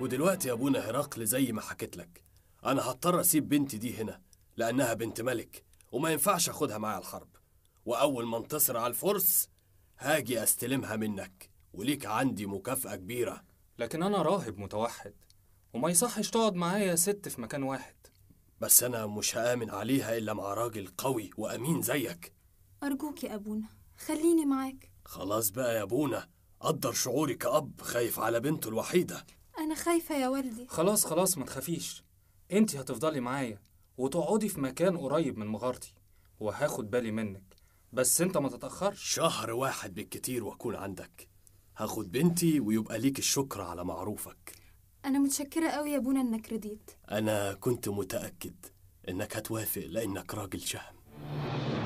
ودلوقتي يا ابونا هرقل زي ما حكيت لك، انا هضطر اسيب بنتي دي هنا لانها بنت ملك وما ينفعش اخدها معايا الحرب، واول ما انتصر على الفرس هاجي استلمها منك، وليك عندي مكافأة كبيرة. لكن انا راهب متوحد وما يصحش تقعد معايا يا ست في مكان واحد. بس انا مش هآمن عليها الا مع راجل قوي وامين زيك. أرجوك يا أبونا خليني معاك. خلاص بقى يا ابونا، قدر شعوري كأب خايف على بنته الوحيدة. أنا خايفة يا والدي. خلاص ما تخافيش، انتي هتفضلي معايا وتقعدي في مكان قريب من مغارتي وهاخد بالي منك، بس انت ما تتأخرش. شهر واحد بالكتير واكون عندك، هاخد بنتي ويبقى ليك الشكر على معروفك. أنا متشكرة قوي يا أبونا إنك رضيت. انا كنت متأكد انك هتوافق لانك راجل شهم.